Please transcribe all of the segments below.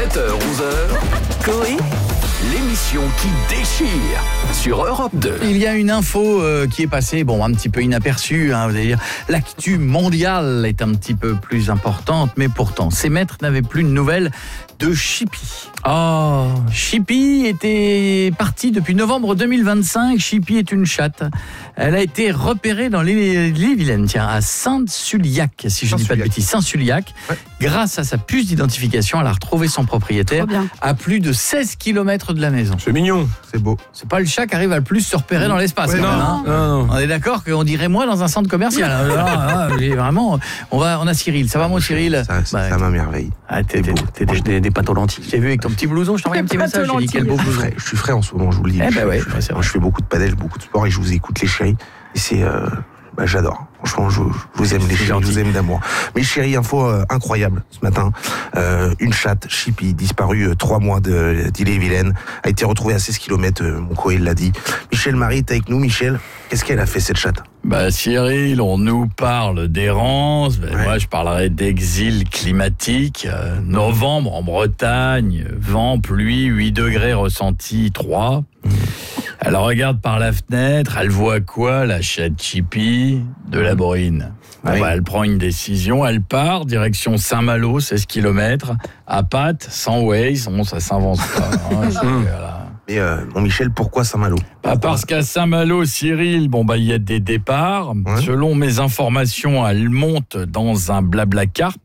7h-11h, Coé, l'émission qui déchire sur Europe 2. Il y a une info qui est passée, un petit peu inaperçue, vous allez dire. L'actu mondiale est un petit peu plus importante, mais pourtant, ces maîtres n'avaient plus de nouvelles de Chippy. Oh, Chippy était partie depuis novembre 2025. Chippy est une chatte. Elle a été repérée dans l'Ille-et-Vilaine, à Saint-Suliac, si je ne dis pas de bêtises. Saint-Suliac. Ouais. Grâce à sa puce d'identification, elle a retrouvé son propriétaire à plus de 16 km de la maison. C'est mignon, c'est beau. C'est pas le chat qui arrive à le plus se repérer dans l'espace. Ouais, non. On est d'accord qu'on dirait moins dans un centre commercial. Vraiment, on a Cyril. Ça va, mon Cyril? Ça m'émerveille. Ah, t'es des pâtes aux lentilles. J'ai vu avec ton petit blouson, je t'envoie un petit message. J'ai dit quel beau blouson. Je suis frais en ce moment, je vous le dis. Je fais beaucoup de padel, beaucoup de sport et je vous écoute, les chéris. Et c'est... j'adore. Franchement, je vous aime, les chéris, je vous aime d'amour. Mais chéris, info incroyable ce matin. Une chatte, Chippy, disparue 3 mois d'Ille-et-Vilaine, a été retrouvée à 16 km, mon Coé l'a dit. Michel Marie est avec nous. Michel, qu'est-ce qu'elle a fait, cette chatte? Cyril, on nous parle d'errance. Moi, je parlerai d'exil climatique. Novembre en Bretagne, vent, pluie, 8 degrés ressenti, 3. Elle regarde par la fenêtre, elle voit quoi? La chatte Chippy de la Borine. Elle prend une décision, elle part, direction Saint-Malo, 16 km, à pattes, sans Waze, ça s'invente pas. Mais mon Michel, pourquoi Saint-Malo? Parce qu'à Saint-Malo, Cyril, il y a des départs. Ouais. Selon mes informations, elle monte dans un Blablacar.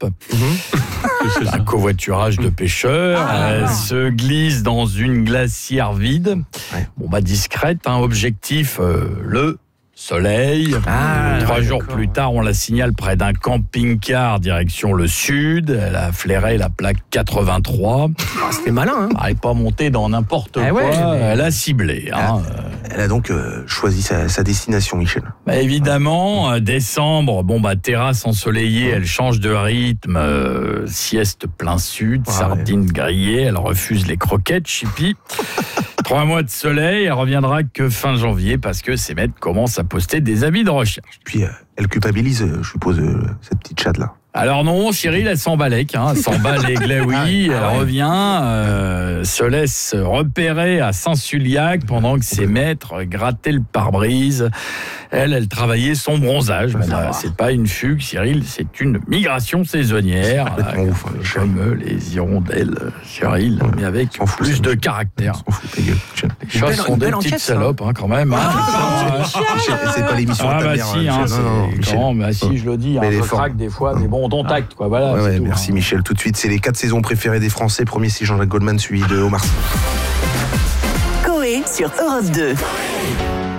Un covoiturage de pêcheurs. Elle se glisse dans une glacière vide. Ouais. Discrète, objectif, le soleil. 3 jours plus tard, on la signale près d'un camping-car direction le sud. Elle a flairé la plaque 83. C'était malin, Elle n'est pas montée dans n'importe quoi. Elle a ciblé. Elle a donc choisi sa destination, Michel. Évidemment, décembre, terrasse ensoleillée, elle change de rythme, sieste plein sud, sardines grillées, elle refuse les croquettes, Chippy. 3 mois de soleil, elle reviendra que fin janvier parce que ces maîtres commencent à poster des avis de recherche. Puis elle culpabilise, je suppose, cette petite chatte-là. Alors non, Cyril, elle s'en balèque, elle s'en bat les glaouis, elle revient, se laisse repérer à Saint-Suliac pendant que ses maîtres grattaient le pare-brise. Elle travaillait son bronzage. C'est pas une fugue, Cyril, c'est une migration saisonnière, comme les hirondelles, Cyril, mais avec plus de caractère. Les choses sont des petites salopes, quand même. C'est pas l'émission de ta mère. Si, je le dis, je craque des fois, mais bon, dont acte, quoi. Voilà, tout, merci Michel. Tout de suite, c'est les 4 saisons préférées des Français. Premier, c'est Jean-Jacques Goldman, suivi de Omar Sy. Coé sur Europe 2.